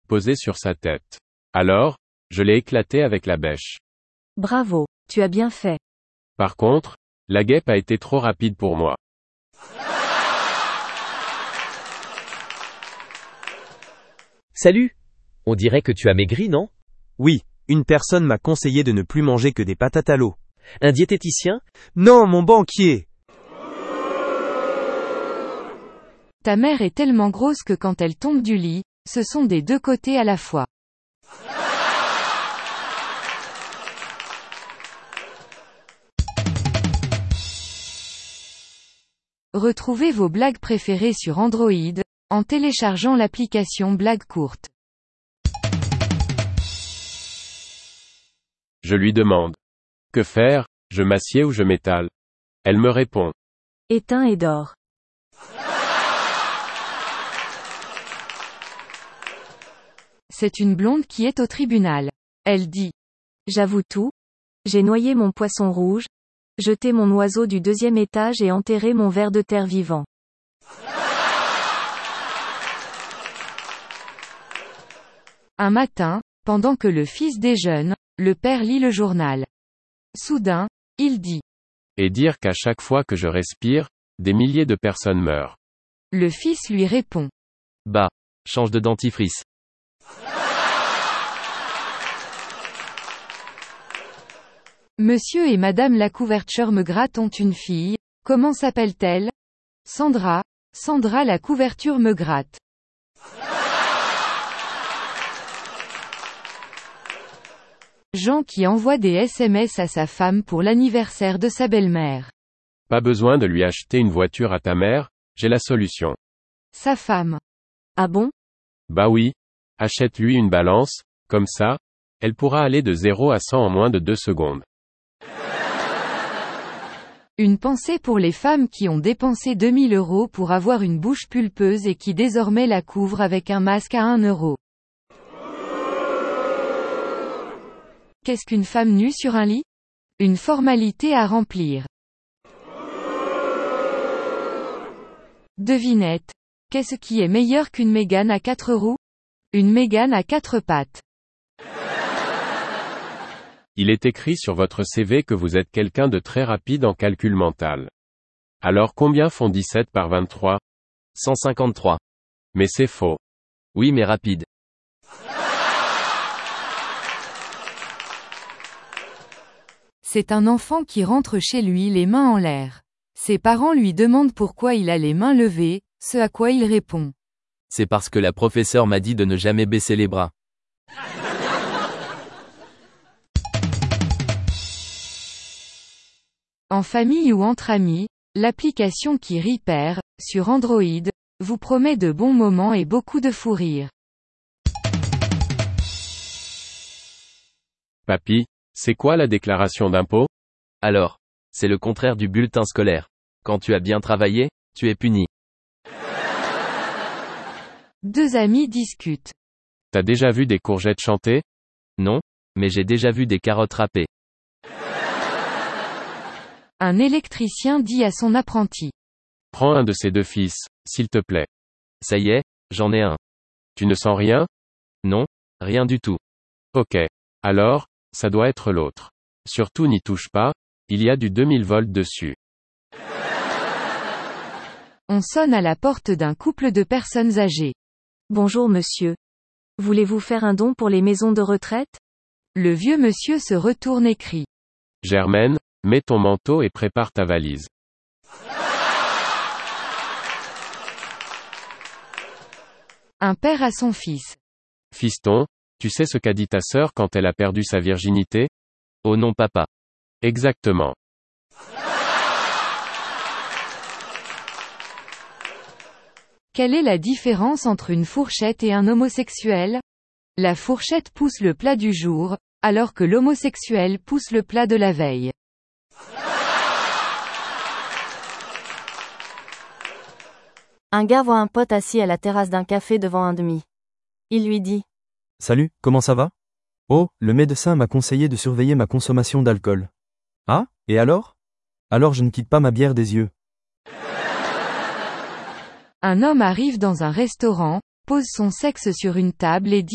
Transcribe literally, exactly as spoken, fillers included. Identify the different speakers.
Speaker 1: posée sur sa tête. Alors, je l'ai éclaté avec la bêche.
Speaker 2: Bravo, tu as bien fait.
Speaker 1: Par contre, la guêpe a été trop rapide pour moi.
Speaker 3: Salut! On dirait que tu as maigri, non?
Speaker 4: Oui, une personne m'a conseillé de ne plus manger que des patates à l'eau.
Speaker 3: Un diététicien?
Speaker 4: Non, mon banquier!
Speaker 5: Ta mère est tellement grosse que quand elle tombe du lit, ce sont des deux côtés à la fois. Retrouvez vos blagues préférées sur Android, en téléchargeant l'application Blagues courtes.
Speaker 1: Je lui demande. Que faire, je m'assieds ou je m'étale? Elle me répond.
Speaker 2: Éteins et dors.
Speaker 5: C'est une blonde qui est au tribunal. Elle dit.
Speaker 2: J'avoue tout. J'ai noyé mon poisson rouge, jeté mon oiseau du deuxième étage et enterré mon ver de terre vivant.
Speaker 5: Un matin, pendant que le fils déjeune, le père lit le journal. Soudain, il dit.
Speaker 1: Et dire qu'à chaque fois que je respire, des milliers de personnes meurent.
Speaker 5: Le fils lui répond.
Speaker 3: Bah, change de dentifrice.
Speaker 5: Monsieur et Madame la couverture me gratte ont une fille, comment s'appelle-t-elle? Sandra, Sandra la couverture me gratte. Jean qui envoie des S M S à sa femme pour l'anniversaire de sa belle-mère.
Speaker 1: Pas besoin de lui acheter une voiture à ta mère, j'ai la solution.
Speaker 5: Sa femme.
Speaker 2: Ah bon?
Speaker 1: Bah oui. Achète-lui une balance, comme ça, elle pourra aller de zéro à cent en moins de deux secondes.
Speaker 5: Une pensée pour les femmes qui ont dépensé deux mille euros pour avoir une bouche pulpeuse et qui désormais la couvrent avec un masque à un euro. Qu'est-ce qu'une femme nue sur un lit? Une formalité à remplir. Devinette. Qu'est-ce qui est meilleur qu'une Mégane à quatre roues? Une Mégane à quatre pattes.
Speaker 1: Il est écrit sur votre C V que vous êtes quelqu'un de très rapide en calcul mental. Alors combien font dix-sept par vingt-trois?
Speaker 3: cent cinquante-trois.
Speaker 1: Mais c'est faux.
Speaker 3: Oui mais rapide.
Speaker 5: C'est un enfant qui rentre chez lui les mains en l'air. Ses parents lui demandent pourquoi il a les mains levées, ce à quoi il répond.
Speaker 3: C'est parce que la professeure m'a dit de ne jamais baisser les bras.
Speaker 5: En famille ou entre amis, l'application qui rit perd, sur Android, vous promet de bons moments et beaucoup de fou rire.
Speaker 1: Papy, c'est quoi la déclaration d'impôt?
Speaker 3: Alors, c'est le contraire du bulletin scolaire. Quand tu as bien travaillé, tu es puni.
Speaker 5: Deux amis discutent.
Speaker 1: T'as déjà vu des courgettes chanter?
Speaker 3: Non, mais j'ai déjà vu des carottes râpées.
Speaker 5: Un électricien dit à son apprenti.
Speaker 1: Prends un de ces deux fils, s'il te plaît.
Speaker 3: Ça y est, j'en ai un.
Speaker 1: Tu ne sens rien?
Speaker 3: Non, rien du tout.
Speaker 1: Ok. Alors, ça doit être l'autre. Surtout n'y touche pas, il y a du deux mille volts dessus.
Speaker 5: On sonne à la porte d'un couple de personnes âgées.
Speaker 2: Bonjour monsieur. Voulez-vous faire un don pour les maisons de retraite?
Speaker 5: Le vieux monsieur se retourne et crie.
Speaker 1: Germaine, mets ton manteau et prépare ta valise.
Speaker 5: Un père à son fils.
Speaker 1: Fiston, tu sais ce qu'a dit ta sœur quand elle a perdu sa virginité?
Speaker 3: Oh non papa.
Speaker 1: Exactement.
Speaker 5: Quelle est la différence entre une fourchette et un homosexuel? La fourchette pousse le plat du jour, alors que l'homosexuel pousse le plat de la veille.
Speaker 2: Un gars voit un pote assis à la terrasse d'un café devant un demi. Il lui dit.
Speaker 4: Salut, comment ça va? Oh, le médecin m'a conseillé de surveiller ma consommation d'alcool. Ah, et alors? Alors je ne quitte pas ma bière des yeux.
Speaker 5: Un homme arrive dans un restaurant, pose son sexe sur une table et dit